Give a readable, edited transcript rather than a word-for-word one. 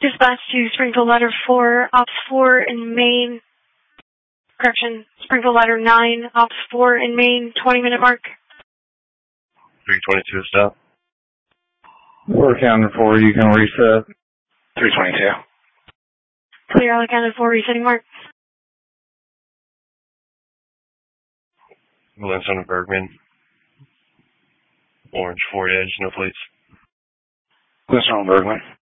Dispatch to Springfield Ladder 4, Ops 4 in Maine. Correction, Springfield Ladder 9, Ops 4 in Maine, 20-minute mark. 322 stop. We're accounted for. You can reset. 322. Clear, all accounted for, resetting mark. Glenson Bergman. Orange Ford Edge, no plates. Glenson Bergman.